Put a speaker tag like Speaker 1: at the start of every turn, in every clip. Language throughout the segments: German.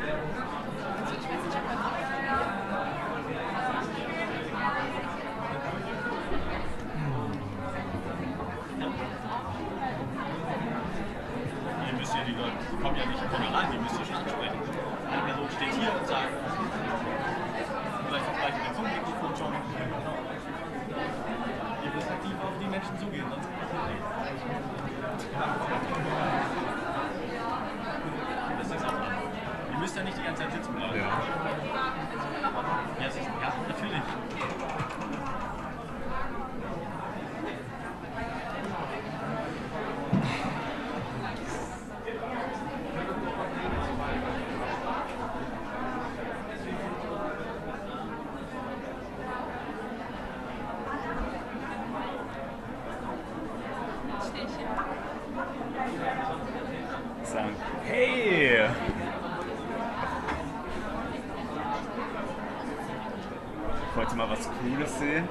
Speaker 1: Ihr müsst ja die Leute, die kommen ja nicht rein, die müsst ihr schon ansprechen. Eine Person steht hier und sagt, vielleicht vergleichen wir zum Mikrofon schon. Ihr müsst aktiv auf die Menschen zugehen, sonst passiert nichts. Das ist auch anders. Ihr müsst ja nicht die ganze Zeit sitzen bleiben. Ja, ja, natürlich.
Speaker 2: Sagen, hey! Ich wollte mal was Cooles sehen.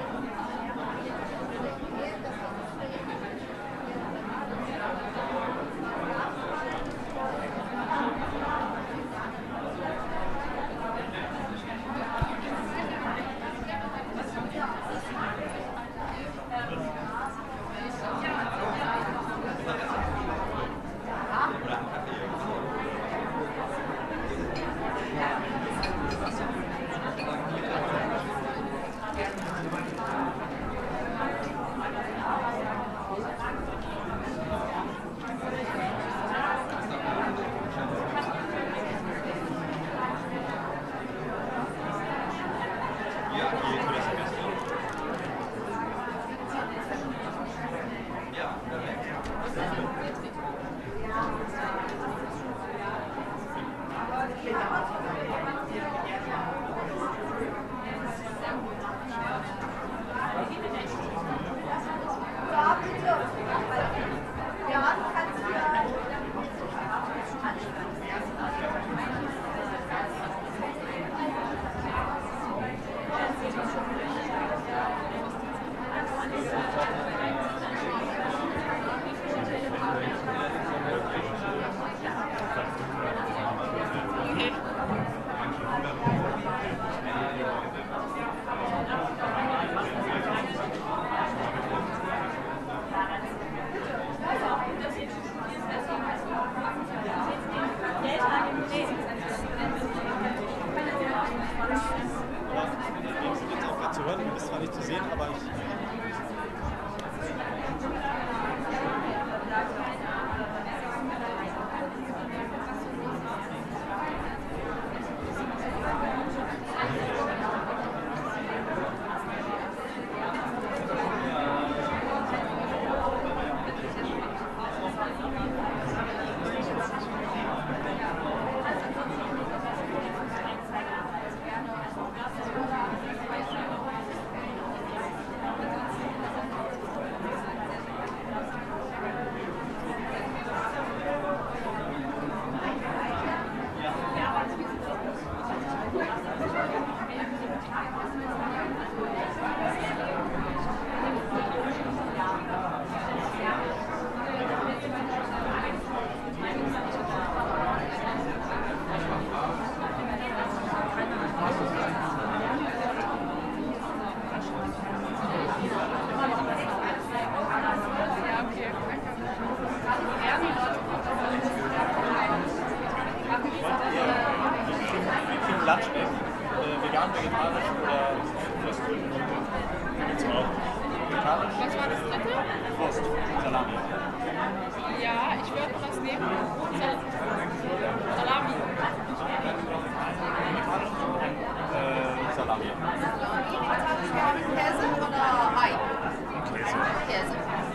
Speaker 1: Zu hören, du bist zwar nicht zu sehen, aber ich... Lunch essen? Vegan, vegetarisch oder Wurst? Gibt's auch. Vegetarisch?
Speaker 3: Was war das dritte?
Speaker 1: Wurst, Salami.
Speaker 3: Ja, ich würde was nehmen. Salami.
Speaker 1: Salami.
Speaker 4: Käse oder Ei?
Speaker 2: Käse.
Speaker 4: Käse.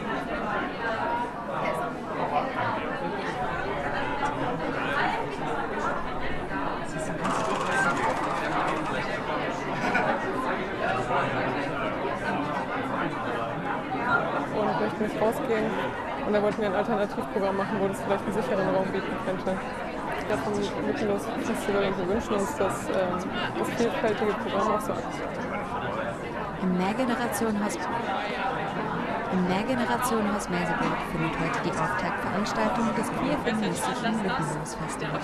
Speaker 5: Und möchten nicht rausgehen. Und da wollten wir ein Alternativprogramm machen, wo das vielleicht einen sicheren Raum bieten könnte. Ich glaube, vom Mykonos Festival und wir wünschen uns, dass das vielfältige Programm auch so
Speaker 6: Im Mehrgenerationen-Haus Merseburg findet heute die Auftaktveranstaltung des queer-feministischen Mykonos Festivals